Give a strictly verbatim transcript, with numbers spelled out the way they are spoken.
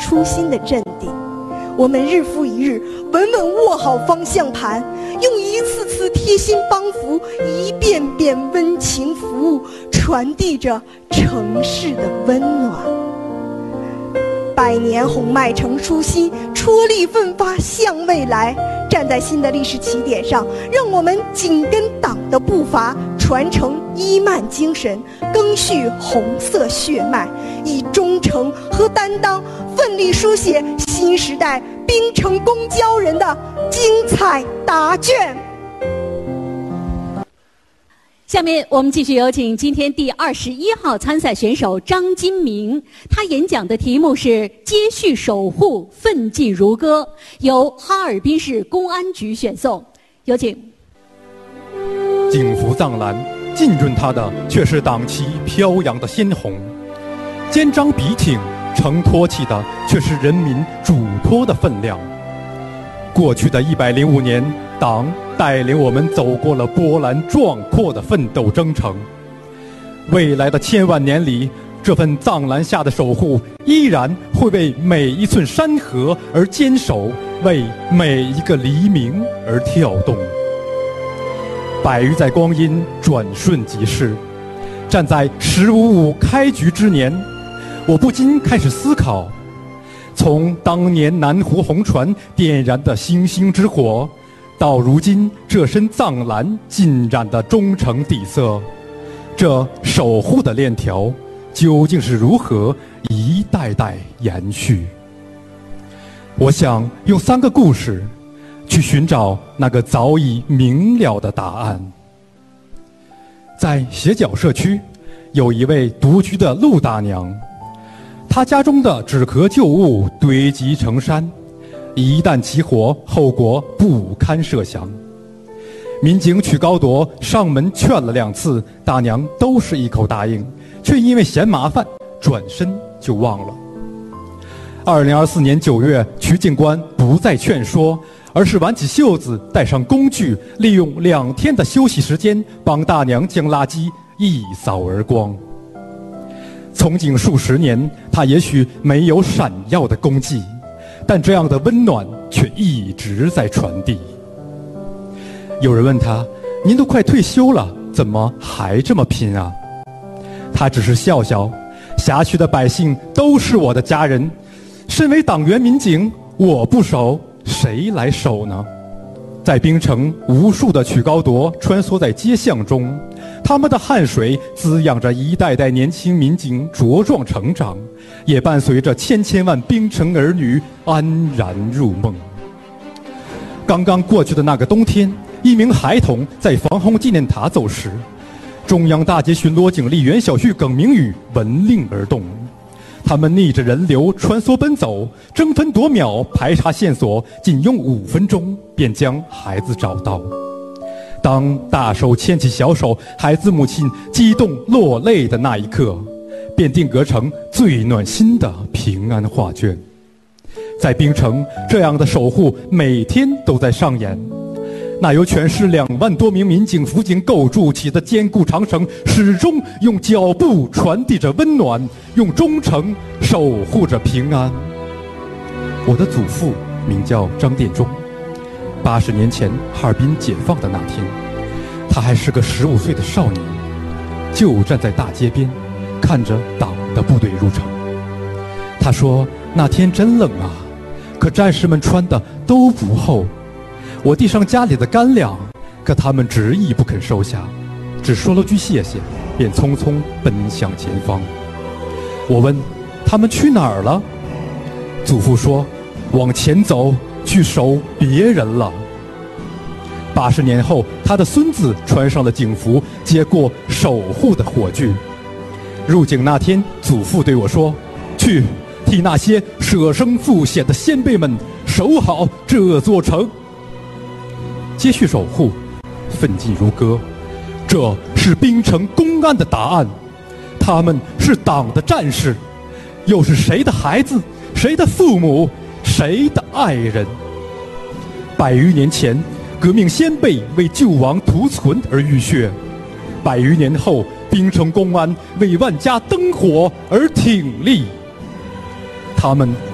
初心的镇定。我们日复一日，稳稳握好方向盘，用一次次贴心帮扶，一遍遍温情服务，传递着城市的温暖。百年红迈成初心，踔厉奋发向未来。站在新的历史起点上，让我们紧跟党的步伐，传承伊曼精神，赓续红色血脉，以忠诚和担当，奋力书写新时代滨城公交人的精彩答卷。 下面我们继续有请今天第二十一号参赛选手张金明，他演讲的题目是“接续守护，奋进如歌”，由哈尔滨市公安局选送。有请。 景福藏蓝，浸润它的却是党旗飘扬的鲜红；肩章笔挺，承托起的却是人民嘱托的分量。过去的一百零五年，党带领我们走过了波澜壮阔的奋斗征程。未来的千万年里，这份藏蓝下的守护依然会为每一寸山河而坚守，为每一个黎明而跳动。百余载光阴转瞬即逝，站在十五五开局之年，我不禁开始思考，从当年南湖红船点燃的星星之火，到如今这身藏蓝浸染的忠诚底色，这守护的链条究竟是如何一代代延续？我想用三个故事去寻找那个早已明了的答案。在斜角社区，有一位独居的陆大娘，她家中的纸壳旧物堆积成山，一旦起火，后果不堪设想。民警曲高铎上门劝了两次，大娘都是一口答应，却因为嫌麻烦，转身就忘了。二零二四年九月，曲警官不再劝说，而是挽起袖子，带上工具，利用两天的休息时间，帮大娘将垃圾一扫而光。从警数十年，他也许没有闪耀的功绩，但这样的温暖却一直在传递。有人问他：“您都快退休了，怎么还这么拼啊？”他只是笑笑：“辖区的百姓都是我的家人，身为党员民警，我不守，谁来守呢？”在槟城，无数的曲高铎穿梭在街巷中，他们的汗水滋养着一代代年轻民警茁壮成长，也伴随着千千万槟城儿女安然入梦。刚刚过去的那个冬天，一名孩童在防洪纪念塔走时，中央大街巡逻警力袁小旭、耿明宇闻令而动，他们逆着人流穿梭奔走，争分夺秒排查线索，仅用五分钟便将孩子找到。当大手牵起小手，孩子母亲激动落泪的那一刻，便定格成最暖心的平安画卷。在槟城，这样的守护每天都在上演。那由全市两万多名民警辅警构筑起的坚固长城，始终用脚步传递着温暖，用忠诚守护着平安。我的祖父名叫张殿中，八十年前哈尔滨解放的那天，他还是个十五岁的少年，就站在大街边，看着党的部队入城。他说：“那天真冷啊，可战士们穿的都不厚。我递上家里的干粮，可他们执意不肯收下，只说了句谢谢，便匆匆奔向前方。”我问：“他们去哪儿了？”祖父说：“往前走，去守别人了。”八十年后，他的孙子穿上了警服，接过守护的火炬。入警那天，祖父对我说：“去，替那些舍生赴险的先辈们守好这座城。”接续守护，奋进如歌，这是槟城公安的答案。他们是党的战士，又是谁的孩子，谁的父母，谁的爱人？百余年前，革命先辈为救亡图存而浴血；百余年后，槟城公安为万家灯火而挺立。他们